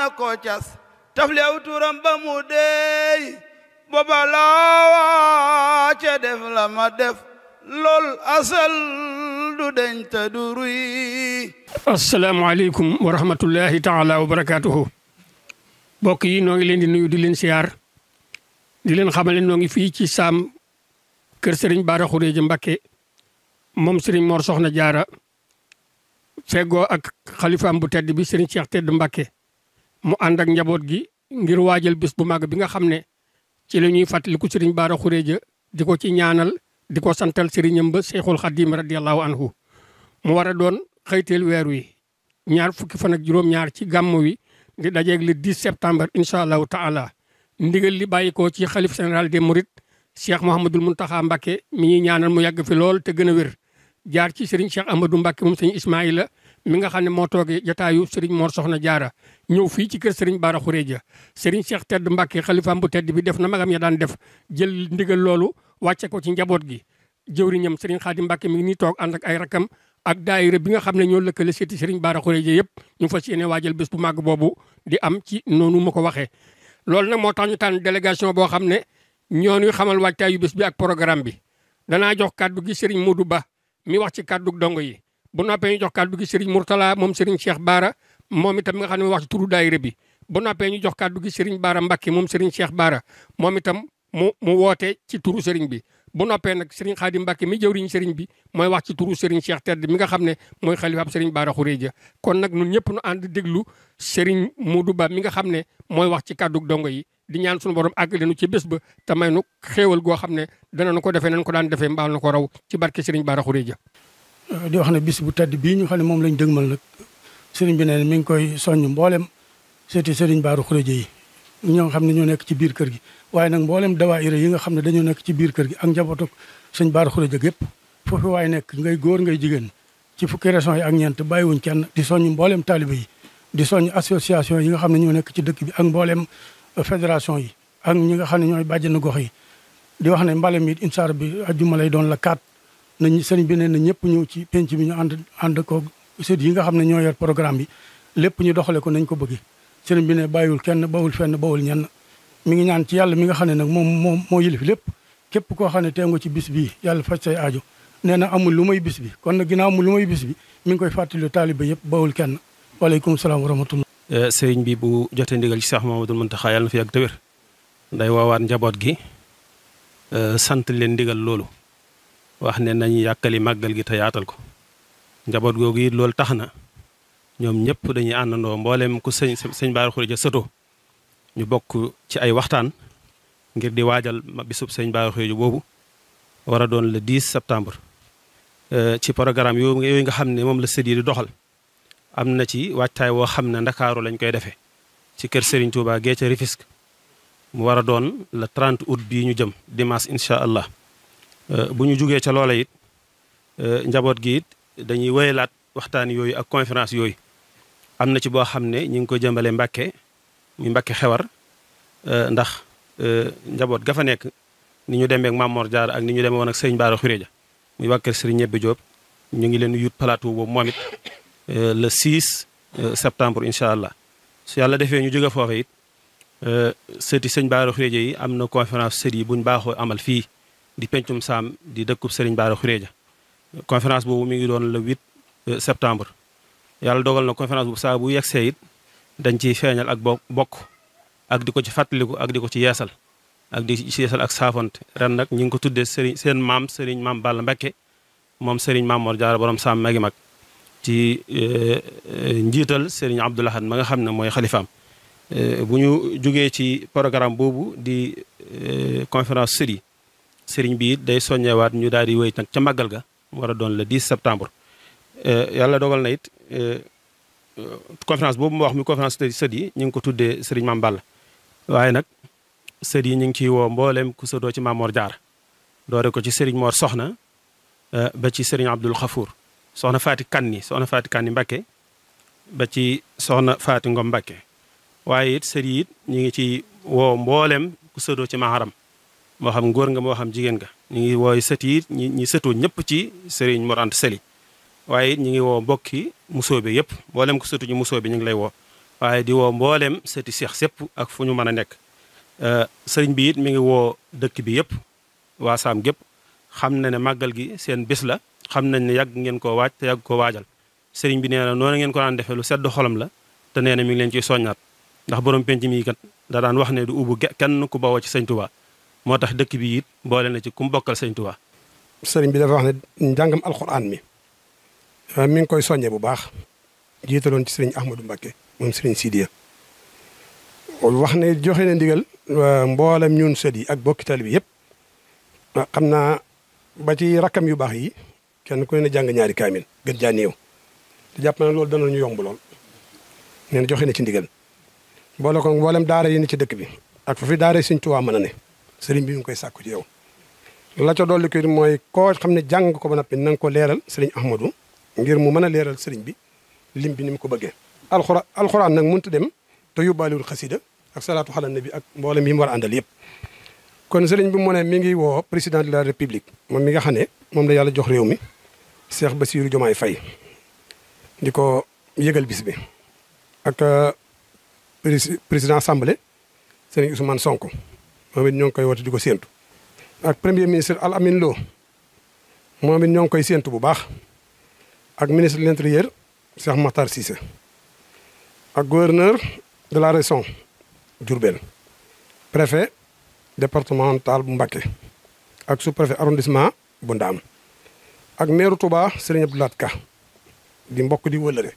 naa ko cas taflew turam ba mu deey booba laa ca def la ma def lool asal du deñ ta du ruy. asalaamaaleykum wa rahmatullahi taala wa barakaatuhu. mbokk yi noo ngi leen di nuyu di leen siyaar di leen xamale noo ngi fii ci saam kër Serigne Bara Khourédia Mbacké moom Serigne Mor Soxna Jaara feggoo ak xalifaam bu tedd bi Serigne Cheikh Tedd Mbacké mu ànd ak njaboot gi ngir waajal bés bu màgg bi nga xam ne ci la ñuy fàttaliku Serigne Bara Khourédia di ko ci ñaanal di ko santal sëriñam ba Cheikhul Khadim radiyallahu anhu mu war a doon xëyteel weer wi ñaar fukki fan ak juróom-ñaar ci gàmmu wi di dajeeg le 10 septembre incha allahu taala ndigal li bàyyi ko ci xalif général des mourides Cheikh Mouhamadul Mountakha Mbacké mi ñuy ñaanal mu yàgg fi lool te gën a wér jaar ci Serigne Cheikh Amadou Mbacké moom sëñ Ismaïla mi nga xam ne moo toogee jotaayu Serigne Mor Soxna Jaara ñëw fii ci kër Serigne Bara Khourédia Serigne Cheikh Tedd Mbacké xalifaam bu tedd bi def na magam ya daan def jël ndigal loolu wàcce ko ci njaboot gi jëwriñam Serigne Khadim Mbacké mi ngi nii toog ànd ak ay rakam ak daayira bi nga xam ne ñoo lëkkale seeti Serigne Bara Khourédia yëpp ñu fas yéene waajal bés bu màgg boobu di am ci noonu ma ko waxee. loolu nag moo tax ñu tànn délégation boo xam ne ñoo ñuy xamal waajtaayu bés bi ak programme bi danaa jox kàddu gi Serigne Modou Ba mi wax ci kàddu dongo yi bu noppee ñu jox kàddu gi Serigne Mourtala moom Serigne Cheikh Bara moom itam nga xam ne mu wax ci turu daayira bi bu noppee ñu jox kàddu gi Serigne Bara Mbacké moom Serigne Cheikh Bara moom itam mu woote ci turu Serigne bi. bu noppee nag Serigne Khadim Mbacké mi jëwriñ Serigne bi mooy wax ci turu Serigne Cheikh Tedd mi nga xam ne mooy xalifaab Serigne Bara Khourédia kon nag ñun ñëpp nu ànd déglu Serigne Modou Ba mi nga xam ne mooy wax ci kàddu dongo yi di ñaan suñu borom àggale nu ci bés ba te may nu xéewal goo xam ne dana nu ko defee nañ ko daan defee mbaal na ko raw ci barke Serigne Bara Khourédia. di wax ne bis bu tedd bii ñu xam ne moom lañ dëgmal nag Serigne bi nee mi ngi koy soññ mboolem seeti Serigne Bara Khourédia yi ñoo xam ne ñoo nekk ci biir kër gi waaye nag mboolem dawaayira yi nga xam ne dañoo nekk ci biir kër gi ak njabootu sëñ Bara Khourédia gépp foofu waaye nekk ngay góor ngay jigéen ci fukki régions yi ak ñeent bàyyiwuñ kenn di soññ mboolem taalibe yi di soññ association yi nga xam ne ñoo nekk ci dëkk bi ak mboolem fédération yi ak ñi nga xam ne ñooy bàjjenu gox yi di wax ne mbale mi incha allah bi ajjuma lay doon la 4 nañ sëriñ bi ne na ñëpp ñëw ci penc bi ñu ànd ko sët yi nga xam ne ñoo yor programme bi lépp ñu doxale ko nañ ko bëggee sëriñ bi ne bàyyiwul kenn bawul fenn bawul ñenn mi ngi ñaan ci yàlla mi nga xam ne nag moom moo yëlif lépp képp koo xam ne tee nga ci bis bii yàlla faj say aajo nee na amul lu may bis bi kon nag ginnaaw amul lu may bis bi mi ngi koy fàttali taaliba yëpp bawul kenn waaleykum salaam wa rahmatullah. sëriñ bi bu jotee ndigal ci Cheikh Mouhamadoul Mountakha yàlla na fi yàgg te wér day woowaat njaboot gi sant leen ndigal loolu wax ne nañu yàkkali màggal gi te yaatal ko njaboot googu it loolu tax na ñoom ñëpp dañuy àndandoo mboolem ku sëñ Bara Khourédia sëtoo ñu bokk ci ay waxtaan ngir di waajal bisub sëñ Bara Khourédia boobu war a doon le 10 septembre. ci programme yooyu nga xam ne moom la sët yi di doxal am na ci waajtaay woo xam ne ndakaaru lañ koy defee ci kër Serigne Touba gee ca Rufisque mu war a doon le 30 août bii ñu jëm dimanche incha allah. bu ñu jugee ca loola it njaboot gi it dañuy wéyalaat waxtaan yooyu ak conférence yooyu am na ci boo xam ne ñu ngi ko jëmbale Mbacké muy Mbacké xewar ndax njaboot ga fa nekk ni ñu demee ak Mame Mor Diarra ak ni ñu demee woon ak Serigne Bara Khourédia muy wàkkër Serigne Ñebbe Diop ñu ngi leen yut plateau boobu moom it le 6 septembre incha allah su yàlla defee ñu jóge foofu it sëti Serigne Bara Khourédia yi am na conférence sët yi buñ baaxoo amal fii di pencum saam di dëkkub Serigne Bara Khourédia conférence boobu mi ngi doon le 8 septembre yàlla dogal na conférence bu saa bu yegsee it dañ ciy feeñal ak bokk ak di ko ci fàttaliku ak di ko ci yeesal ak di ci yeesal ak saafonte ren nag ñu ngi ko tuddee seen maam Serigne Mame Balla Mbacké moom Serigne Mame Mor Diarra borom saam magi mag ci njiital Serigne Abdou Lahad ma nga xam ne mooy xalifaam bu ñu jógee ci programme boobu di conférence sët yi sëriñ bi it day soññewaat ñu daal di wéy nag ca màggal ga mu war a doon le 10 septembre yàlla dogal na it conférence boobu mu wax mi conférence sët yi ñu ngi ko tuddee sëriñ Mame Balla waaye nag sët yi ñu ngi ciy woo mboolem ku sëtoo ci Mame Mor Diarra doore ko ci sëriñ Mor Soxna ba ci sëriñ Abdoul Khafour soxna Faati Kanni Mbacké ba ci soxna Faati Ngom Mbacké waaye it sët yi it ñu ngi ci woo mboolem ku sëtoo ci Maharam moo xam góor nga moo xam jigéen nga ñu ngi wooy sët yi ñi sëtoo ñëpp ci Serigne Mor Anta Sali waaye it ñu ngi woo mbokki musóobe yëpp mboolem ko sëtu ñu musóobe ñu ngi lay woo waaye di woo mbooleem sëti seex sépp ak fu ñu mën a nekk. sëriñ bi it mi ngi woo dëkk bi yëpp waa saam gépp xam na ne màggal gi seen bés la xam nañ ne yàgg ngeen koo waaj te yàgg koo waajal sëriñ bi nee na noonu ngeen ko daan defee lu sedd xolam la te nee na mi ngi leen ciy soññaat ndax borom penc mi kat da daan wax ne du ubbu kenn ku bawoo ci sëñ Tuubaa moo tax dëkk bi it boole na ci ku mu bokkal sëñ Tuubaa. sëriñ bi dafa wax ne njàngam alxuraan mi mi ngi koy soññee bu baax jiitaloon ci sëriñ Ahmadou Mbacké moom sëriñ Sidiya wax ne joxe na ndigal mboolem ñun sët yi ak bokki taalibe bi yëpp xam naa ba ci rakkam yu baax yi kenn ku ne jàng ñaari kaamil gën jaa néew te jàpp na loolu dana ñu yomb lool nee na joxe na ci ndigal boole ko mboolem daara yi ni ci dëkk bi ak fa fi daara sëñ Tuubaa mën a ne sëriñ bi mi ngi koy sàkku ci yow la ca dolli ko mooy koo xam ne jàng ko ba noppi na nga ko leeral sëriñ Ahmadou ngir mu mën a leeral sëriñ bi lim bi ni mu ko bëggee alxuraan nag mënut a dem te yóbbaaliwul xasida ak salaatu xala nabi ak mboolem yi mu war a àndal yëpp kon sëriñ bi mu ne mi ngi woo président de la république moom mi nga xam ne moom la yàlla jox réew mi Cheikh Bassirou Diomaye Faye di ko yëgal bis bi ak président assemblée sëriñ Ousmane Sonko moom it ñoo ngi koy woote di ko séentu ak premier ministre Al Amin Lo moom it ñoo ngi koy séentu bu baax ak ministre de l'intérieur Cheikh Makhtar Cissé ak gouverneur de la région Diourbel préfet départemental bu Mbacké ak sous-préfet arrondissement bu Ndaam ak maire Touba Serigne Abdou Lahad Ka di mbokk di wëllëre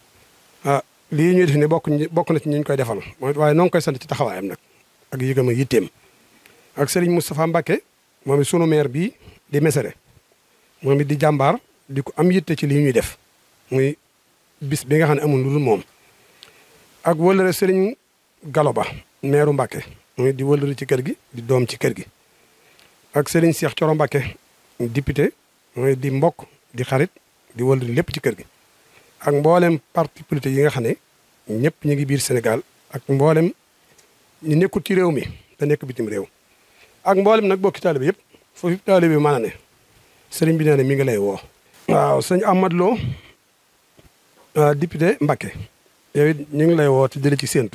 lii ñuy def ni bokk na ci ñi ñu koy defal mooy waaye noo ngi koy sant ci taxawaayam nag ak yëgam ak yitteem ak Serigne Moustapha Mbacké moom it sunu maire bii di Mesere moom it di jàmbaar di ko am yitte ci lii ñuy def muy bis bi nga xam ne amul lu dul moom ak wëllëre Serigne Gallo Ba maire Mbacké moom it di wëllëre ci kër gi di doom ci kër gi ak Serigne Cheikh Thioro Mbacké député mooy di mbokk di xarit di wëllëre lépp ci kër gi ak mboolem parti politique yi nga xam ne ñëpp ñu ngi biir Sénégal ak mboolem ñu nekkul ci réew mi te nekk bitim réew ak mboolem nag bokki taalibe yëpp foofu taalibe bi mën a ne sëriñ bi nee na mi ngi lay woo. waaw sëñ Amadou Lo député Mbacké yow it ñu ngi lay woo te jële ci séentu.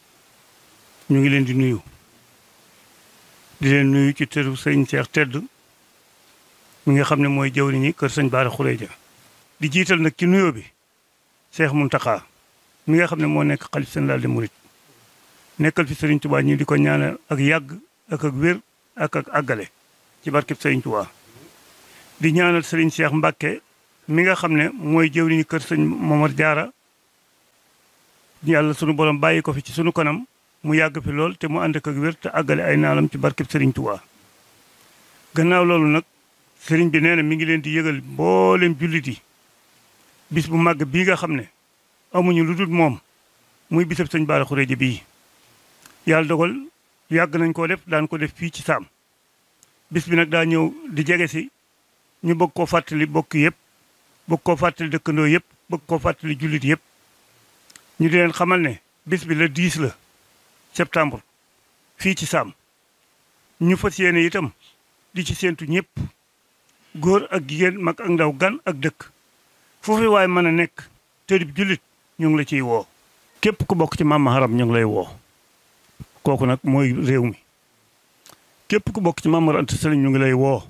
ñu ngi leen di nuyu ci tëru sëñ Cheikh Tedd mi nga xam ne mooy jawriñi kër sëñ Bara Khourédia di jiital nag ci nuyoo bi Cheikh Mountakha mi nga xam ne moo nekk xalif général des mourides nekkal fi Serigne Touba ñi di ko ñaanal ak yàgg ak wér ak àggale ci barkeb Serigne Touba di ñaanal Serigne Cheikh Mbacké mi nga xam ne mooy jëwriñu kër sëñ Momar Diarra yàlla sunu borom bàyyi ko fi ci sunu kanam mu yàgg fi lool te mu ànd ak wér te àggale ay naalam ci barkeb Serigne Touba gannaaw loolu nag Serigne bi nee na mi ngi leen di yëgal mboolem jullit yi bis bu màgg bii nga xam ne amuñu lu dul moom muy bisab sëñ Bara Khourédia bii yàlla dogal yàgg nañ koo def daan ko def fii ci saam bis bi nag daa ñëw di jege si ñu bëgg koo fàttali bokk yëpp bëgg koo fàttali dëkkandoo yëpp bëgg koo fàttali jullit yëpp ñu di leen xamal ne bis bi le 10 la septembre fii ci saam ñu fas yéene itam di ci séentu ñëpp góor ak jigéen mag ak ndaw gan ak dëkk foofu waaye mën a nekk te di jullit ñu ngi la ciy woo képp ku bokk ci Maam Maharam ñu ngi lay woo kooku nag mooy réew mi képp ku bokk ci Maam Mor Anta Sali ñu ngi lay woo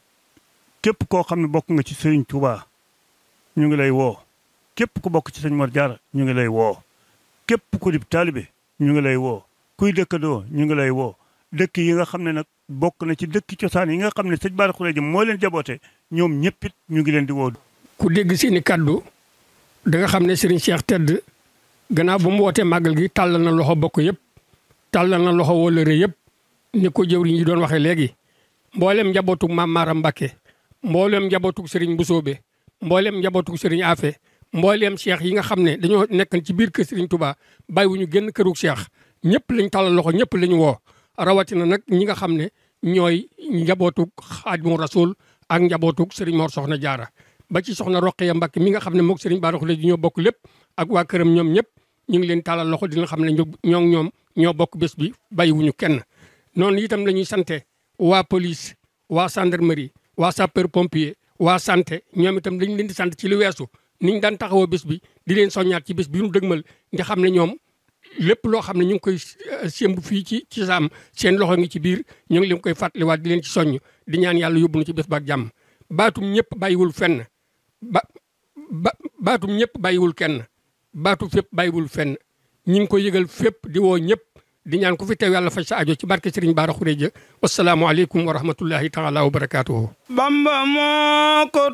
képp koo xam ne bokk nga ci Serigne Touba ñu ngi lay woo képp ku bokk ci Sëñ Mor Diarra ñu ngi lay woo képp ku di taalibe ñu ngi lay woo kuy dëkkandoo ñu ngi lay woo dëkk yi nga xam ne nag bokk na ci dëkk cosaan yi nga xam ne sëñ Bara Khourédia moo leen jaboote ñoom ñëpp it ñu ngi leen di woo. ku dégg seeni kàddu da nga xam ne Serigne Cheikh Tedd gannaaw bu mu wootee màggal gi tàllal na loxo bokk yëpp tàllal na loxo wóllëre yëpp ni ko jëwriñ yi doon waxee léegi mboolem njabootug Maam Maram Mbacké mboolem njabootug Serigne Mbusoobe mboolem njabootug Serigne Afe mboolem cheikh yi nga xam ne dañoo nekkan ci biir kër Serigne Touba bàyyiwuñu génn kërug cheikh ñëpp lañ tàllal loxo ñëpp lañu woo rawatina nag ñi nga xam ne ñooy njabootug Xaadimu Rasuul ak njabootug Serigne Mor Soxna Jaara ba ci soxna Roqeya Mbacké mi nga xam ne moog Serigne Bara Khourédia ñoo bokk lépp ak waa këram ñoom ñëpp ñu ngi leen tàllal loxo dina xam ne ñoom ñoo bokk bés bi bàyyiwuñu kenn noonu itam la ñuy sante waa police waa gendarmerie waa sapeur pompier waa santé ñoom itam dañu leen di sant ci lu weesu niñ daan taxawoo bés bi di leen soññaat ci bés bi ñu dëgmal nga xam ne ñoom lépp loo xam ne ñu ngi koy sémb fii ci saam seen loxo ngi ci biir ñu ngi leen koy fàttaliwaat di leen ci soññ di ñaan yàlla yóbbu nu ci bés ba ak jàmm baatum ñëpp bàyyiwul fenn baatum ñëpp bàyyiwul kenn baatu fépp bàyyiwul fenn ñi ngi ko yëgal fépp di woo ñëpp di ñaan ku fi teew yàlla faj sa ajo ci barke Serigne Bara Khourédia wasalaamu aleykum wa rahmatullahi taala wa barakaatuhu. Bamba moo ko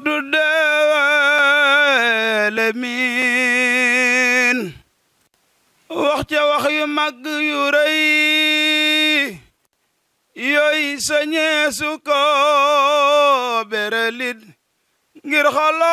tuddee Lamin wax ca wax yu mag yu rëy yooyu sañeesu ko beralit ngir xala